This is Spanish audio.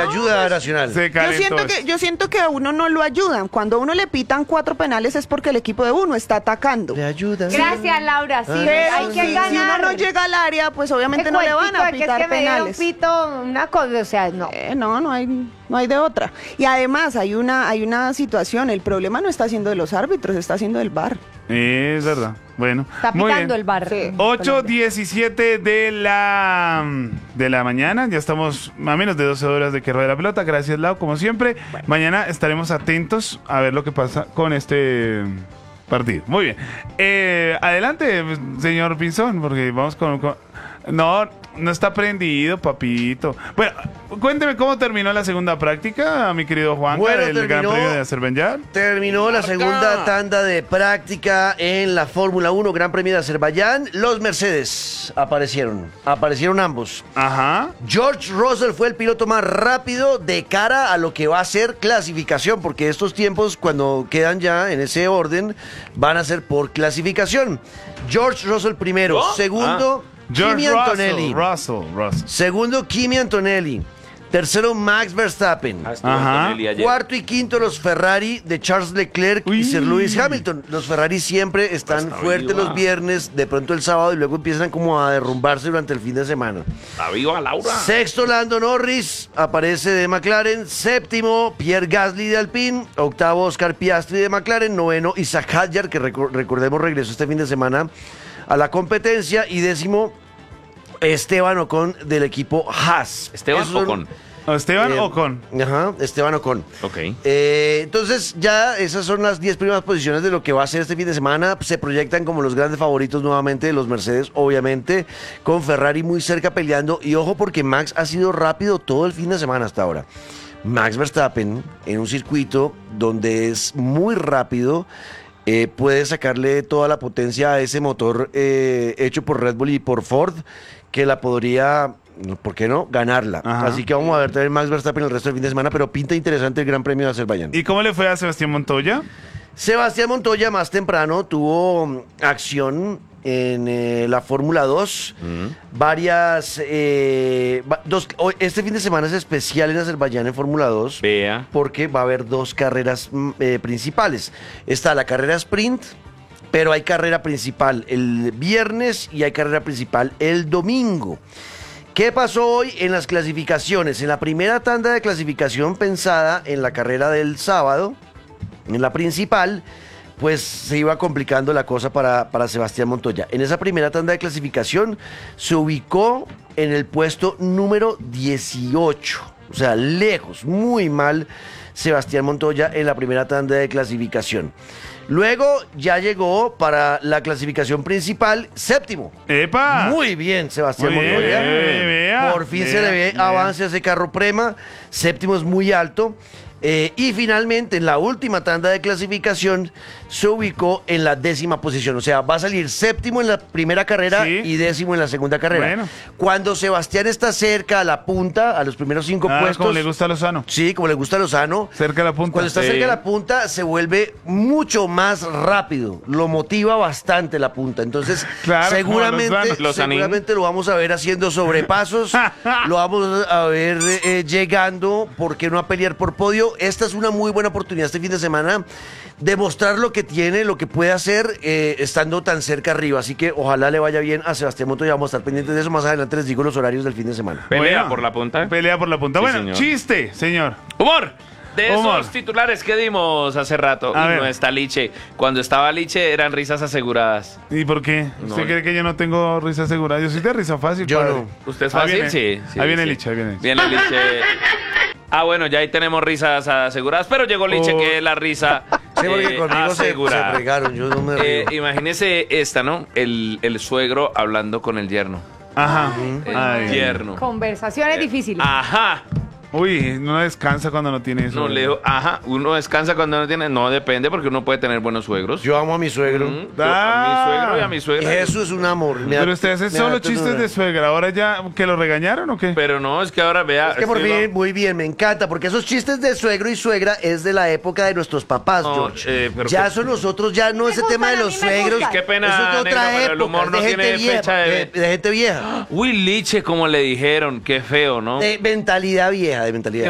ayuda nacional. Se calentó. Yo siento que a uno no lo ayudan. Cuando a uno le pitan 4 penales es porque el equipo de uno está atacando. Le ayuda. Gracias, Laura. Sí, Pero hay que si ganar. uno no llega al área, pues obviamente no le van a Que es pitar que me dieron penales. pito, una cosa, o sea, no. No hay de otra. Y además hay una situación. El problema no está siendo de los árbitros, está siendo del VAR. Es verdad. Bueno, Está muy pitando bien. el bar. Sí. 8:17 de la mañana. Ya estamos a menos de 12 horas de que ruede la pelota. Gracias, Lau, como siempre. Mañana estaremos atentos a ver lo que pasa con este partido. Muy bien. Adelante, señor Pinzón, porque vamos con... No está prendido, papito. Bueno, cuénteme cómo terminó la segunda práctica, mi querido Juan, Bueno, el Gran Premio de Azerbaiyán. Terminó la segunda tanda de práctica en la Fórmula 1 Gran Premio de Azerbaiyán. Los Mercedes aparecieron ambos. Ajá. George Russell fue el piloto más rápido de cara a lo que va a ser clasificación, porque estos tiempos, cuando quedan ya en ese orden, van a ser por clasificación. George Russell primero, segundo... Kimi Antonelli. Russell. Segundo, Kimi Antonelli. Tercero, Max Verstappen. Ajá. Cuarto y quinto, los Ferrari de Charles Leclerc y Sir Lewis Hamilton. Los Ferrari siempre están fuertes los viernes, de pronto el sábado, y luego empiezan como a derrumbarse durante el fin de semana. ¡Está viva, Laura! Sexto, Lando Norris, aparece de McLaren. Séptimo, Pierre Gasly de Alpine. Octavo, Oscar Piastri de McLaren. Noveno, Isaac Hadjar, que recordemos regresó este fin de semana a la competencia. Y décimo, Esteban Ocon del equipo Haas. ¿Esteban Ocon? Esteban Ocon. Ajá, Esteban Ocon. Ok. Entonces ya esas son las 10 primeras posiciones de lo que va a ser este fin de semana. Se proyectan como los grandes favoritos nuevamente de los Mercedes, obviamente, con Ferrari muy cerca peleando. Y ojo, porque Max ha sido rápido todo el fin de semana hasta ahora. Max Verstappen, en un circuito donde es muy rápido, puede sacarle toda la potencia a ese motor hecho por Red Bull y por Ford, que la podría, ¿por qué no?, ganarla. Ajá. Así que vamos a ver también Max Verstappen el resto del fin de semana, pero pinta interesante el Gran Premio de Azerbaiyán. ¿Y cómo le fue a Sebastián Montoya? Sebastián Montoya más temprano tuvo acción en la Fórmula 2. Este fin de semana es especial en Azerbaiyán en Fórmula 2. Vea. Porque va a haber 2 carreras principales. Está la carrera sprint, pero hay carrera principal el viernes y hay carrera principal el domingo. ¿Qué pasó hoy en las clasificaciones? En la primera tanda de clasificación pensada en la carrera del sábado, en la principal, pues se iba complicando la cosa para Sebastián Montoya. En esa primera tanda de clasificación se ubicó en el puesto número 18. O sea, lejos, muy mal Sebastián Montoya en la primera tanda de clasificación. Luego ya llegó para la clasificación principal, séptimo. ¡Epa! Muy bien, Sebastián Muy bien, Montoya. vea, Por fin vea, se le ve vea. avance a ese carro Prema. Séptimo es muy alto. Y finalmente, en la última tanda de clasificación, se ubicó en la 10ª posición. O sea, va a salir séptimo en la primera carrera Sí. y 10º en la segunda carrera. Bueno. Cuando Sebastián está cerca a la punta, a los primeros 5 puestos. Como le gusta a Lozano. Sí, como le gusta a Lozano. Cerca de la punta. Cuando está cerca de la punta, se vuelve mucho más rápido. Lo motiva bastante la punta. Entonces, Claro, seguramente lo vamos a ver haciendo sobrepasos. Lo vamos a ver llegando, ¿por qué no a pelear por podio? Esta es una muy buena oportunidad este fin de semana de mostrar lo que tiene, lo que puede hacer estando tan cerca arriba. Así que ojalá le vaya bien a Sebastián Montoya. Vamos a estar pendientes de eso. Más adelante les digo los horarios del fin de semana. Pelea Bueno, por la punta. Pelea por la punta. Sí, Bueno, señor. chiste, señor. ¡Humor! De Humor. esos titulares que dimos hace rato. A Y ver. no está Liche. Cuando estaba Liche eran risas aseguradas. ¿Y por qué? No. ¿Usted cree que yo no tengo risa asegurada? Yo soy de risa fácil, Yo padre. no. ¿Usted es Ahí fácil? viene. Sí. Ahí viene sí. Liche, ahí viene Liche. Viene Liche. Ah, bueno, ya ahí tenemos risas aseguradas. Pero llegó Liche, Oh. que es la risa Sí, porque conmigo se asegurada. fregaron. Yo no me río. Imagínese esta, ¿no? El suegro hablando con el yerno. Ajá. El Ay. yerno. Conversaciones difíciles. Ajá. Uy, no descansa cuando no tiene eso. No, Leo, ajá. Uno descansa cuando no tiene. No depende, porque uno puede tener buenos suegros. Yo amo a mi suegro. Yo a mi suegro y a mi suegra. Eso es un amor. Me da- Pero usted hace me da solo chistes ternura. de suegra. ¿Ahora ya que lo regañaron o qué? Pero no, es que ahora vea. Es que por estoy- fin, muy bien, me encanta, porque esos chistes de suegro y suegra es de la época de nuestros papás, No, George. pero Ya que- son nosotros, ya no Me ese gustan, tema de a los mí me suegros. gustan. Qué pena, Eso es de negro, otra pero el época, humor es no de gente tiene vieja. fecha De gente vieja. Uy, Liche, como le dijeron. Qué feo, ¿no? De mentalidad vieja, de mentalidad.